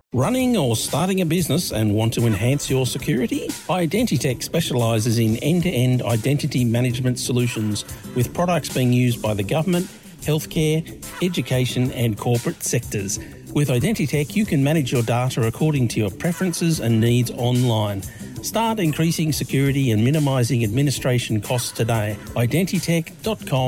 Running or starting a business and want to enhance your security? Identitech specialises in end-to-end identity management solutions with products being used by the government, healthcare, education and corporate sectors. With Identitech, you can manage your data according to your preferences and needs online. Start increasing security and minimising administration costs today. Identitech.com